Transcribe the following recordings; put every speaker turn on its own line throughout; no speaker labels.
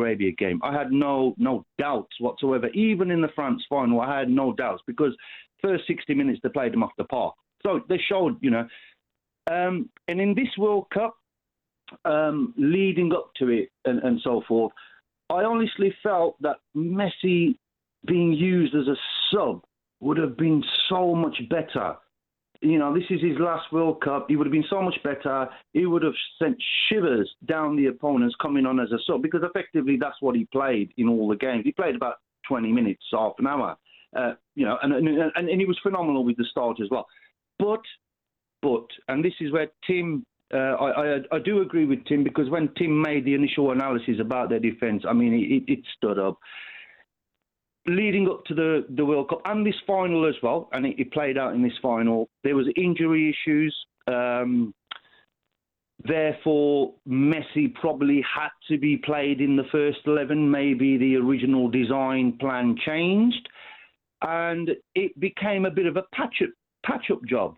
Arabia game. I had no doubts whatsoever. Even in the France final, I had no doubts because first 60 minutes they played them off the park. So they showed, and in this World Cup, leading up to it and so forth, I honestly felt that Messi being used as a sub would have been so much better. This is his last World Cup. He would have been so much better. He would have sent shivers down the opponents coming on as a sub because effectively that's what he played in all the games. He played about 20 minutes, half an hour, and he was phenomenal with the start as well. But, and this is where Tim, I do agree with Tim because when Tim made the initial analysis about their defence, I mean, it stood up. Leading up to the World Cup and this final as well, and it played out in this final, there was injury issues. Therefore, Messi probably had to be played in the first 11. Maybe the original design plan changed, and it became a bit of a patch-up job.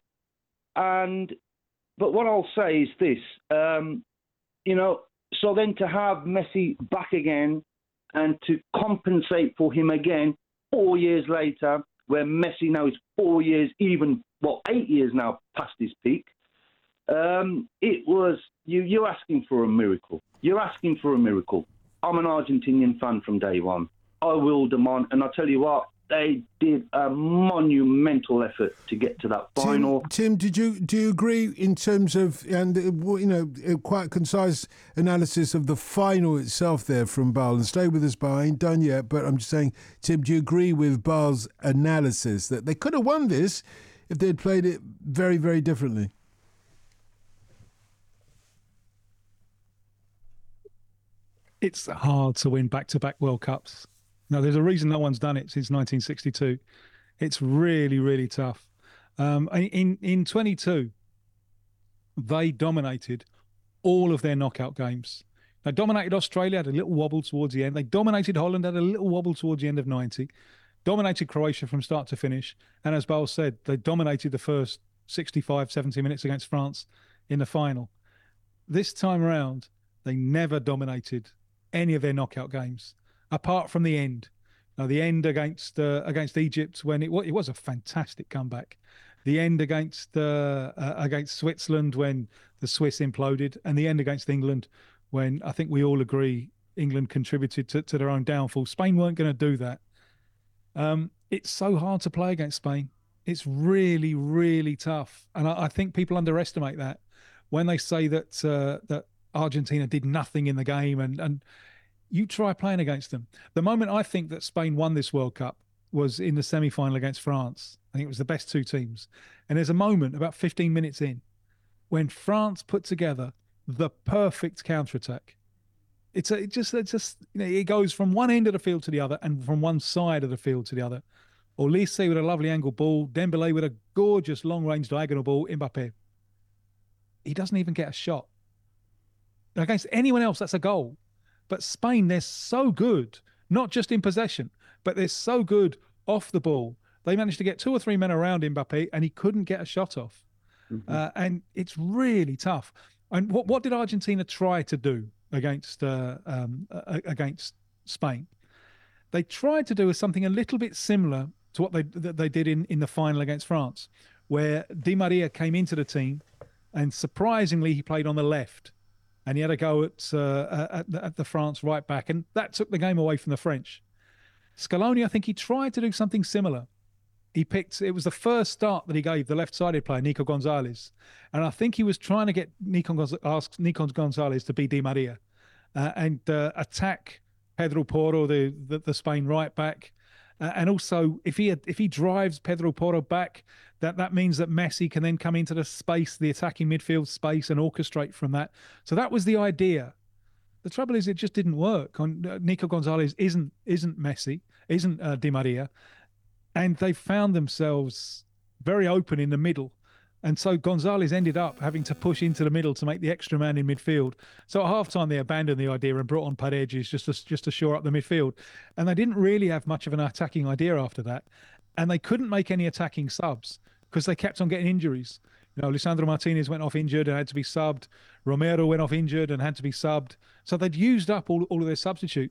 But what I'll say is this, so then to have Messi back again, and to compensate for him again 4 years later, where Messi now is 4 years, 8 years now past his peak, it was, you're asking for a miracle. You're asking for a miracle. I'm an Argentinian fan from day one. I will demand, and I'll tell you what, they did a monumental effort to get to that final.
Tim, do you agree in terms of, and quite concise analysis of the final itself there from Bal? And stay with us, Bal. I ain't done yet, but I'm just saying, Tim, do you agree with Bal's analysis that they could have won this if they had played it very, very differently?
It's hard to win back-to-back World Cups. No, there's a reason no one's done it since 1962. It's really, really tough. In 22, they dominated all of their knockout games. They dominated Australia, had a little wobble towards the end. They dominated Holland, had a little wobble towards the end of 90. Dominated Croatia from start to finish. And as Bal said, they dominated the first 65, 70 minutes against France in the final. This time around, they never dominated any of their knockout games, apart from the end. Now, the end against Egypt, when it was a fantastic comeback. The end against Switzerland when the Swiss imploded, and the end against England when I think we all agree England contributed to their own downfall. Spain weren't going to do that. It's so hard to play against Spain. It's really, really tough, and I think people underestimate that when they say that Argentina did nothing in the game, and you try playing against them. The moment I think that Spain won this World Cup was in the semi-final against France. I think it was the best two teams. And there's a moment about 15 minutes in when France put together the perfect counter-attack. It goes from one end of the field to the other and from one side of the field to the other. Olise with a lovely angle ball, Dembele with a gorgeous long-range diagonal ball, Mbappe. He doesn't even get a shot. Against anyone else, that's a goal. But Spain, they're so good, not just in possession, but they're so good off the ball. They managed to get two or three men around Mbappe, and he couldn't get a shot off. Mm-hmm. And it's really tough. And what did Argentina try to do against Spain? They tried to do something a little bit similar to what they did in the final against France, where Di Maria came into the team, and surprisingly, he played on the left. And he had a go at the France right back, and that took the game away from the French. Scaloni, I think he tried to do something similar. It was the first start that he gave the left-sided player, Nico Gonzalez. And I think he was trying to get Nico Gonzalez to be Di Maria and attack Pedro Porro, the Spain right back. And also, if he drives Pedro Porro back, that means that Messi can then come into the attacking midfield space, and orchestrate from that. So that was the idea. The trouble is, it just didn't work. Nico Gonzalez isn't Messi, isn't Di Maria, and they found themselves very open in the middle. And so Gonzalez ended up having to push into the middle to make the extra man in midfield. So at halftime, they abandoned the idea and brought on Paredes just to shore up the midfield. And they didn't really have much of an attacking idea after that. And they couldn't make any attacking subs because they kept on getting injuries. Lisandro Martinez went off injured and had to be subbed. Romero went off injured and had to be subbed. So they'd used up all of their substitutes.